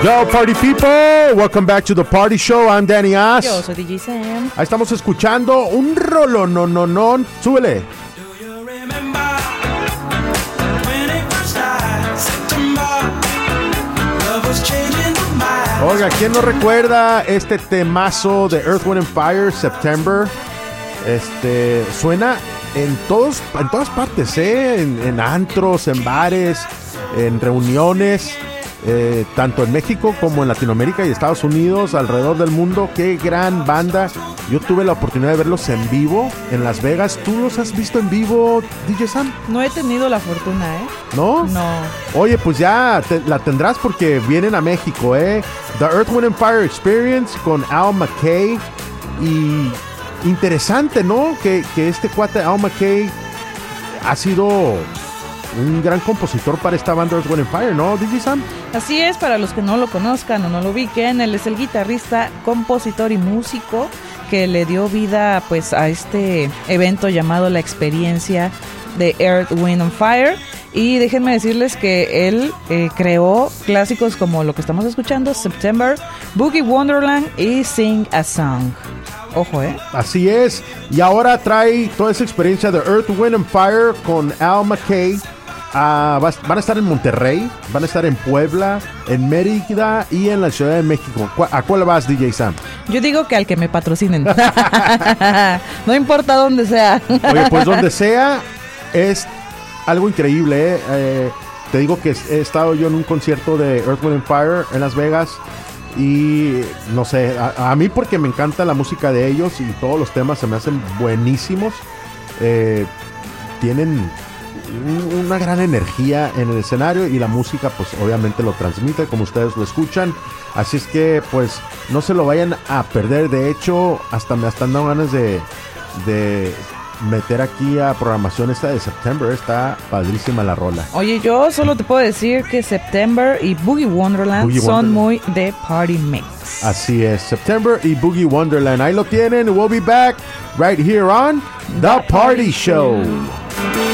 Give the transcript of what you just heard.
Yo, party people, welcome back to the party show. I'm Danny Ass. Yo soy DJ Sam. Ahí estamos escuchando un rolo, no, súbele. Oiga, ¿quién no recuerda este temazo de Earth, Wind & Fire, September? Suena en todas partes, en antros, en bares, en reuniones, tanto en México como en Latinoamérica y Estados Unidos, alrededor del mundo. Qué gran banda. Yo tuve la oportunidad de verlos en vivo en Las Vegas. ¿Tú los has visto en vivo, DJ Sam? No he tenido la fortuna, ¿No? No. Oye, pues ya la tendrás porque vienen a México, The Earth, Wind & Fire Experience con Al McKay. Y interesante, ¿no? Que este cuate Al McKay ha sido un gran compositor para esta banda Earth, Wind & Fire, ¿no, DJ Sam? Así es, para los que no lo conozcan o no lo ubiquen, él es el guitarrista, compositor y músico que le dio vida pues a este evento llamado La Experiencia de Earth, Wind & Fire. Y déjenme decirles que él creó clásicos como lo que estamos escuchando, September, Boogie Wonderland y Sing a Song. Ojo, Así es. Y ahora trae toda esa experiencia de Earth, Wind & Fire con Al McKay. Van a estar en Monterrey, van a estar en Puebla, en Mérida y en la Ciudad de México. ¿A cuál vas, DJ Sam? Yo digo que al que me patrocinen. No importa dónde sea. Oye, pues donde sea es algo increíble, Te digo que he estado yo en un concierto de Earth, Wind & Fire en Las Vegas. Y no sé, a mí porque me encanta la música de ellos y todos los temas se me hacen buenísimos. Tienen una gran energía en el escenario y la música pues obviamente lo transmite como ustedes lo escuchan. Así es que pues no se lo vayan a perder. De hecho, hasta me están dando ganas de meter aquí a programación esta de September. Está padrísima la rola. Oye, yo solo te puedo decir que September y Boogie Wonderland son muy de party mix. Así es, September y Boogie Wonderland. Ahí lo tienen. We'll be back right here on The Party Show.